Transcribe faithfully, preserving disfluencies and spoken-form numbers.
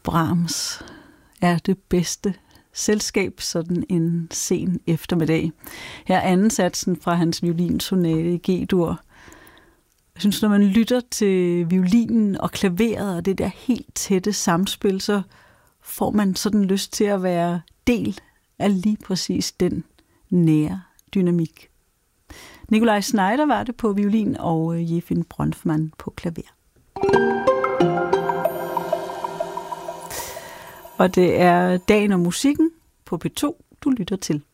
Brahms er det bedste selskab sådan en sen eftermiddag. Her er anden satsen fra hans violinsonate i G-dur. Jeg synes, når man lytter til violinen og klaveret og det der helt tætte samspil, så får man sådan lyst til at være del af lige præcis den nære dynamik. Nikolaj Znaider var det på violin og Jefim Bronfman på klaver. Og det er Dagen og musikken på P to, du lytter til.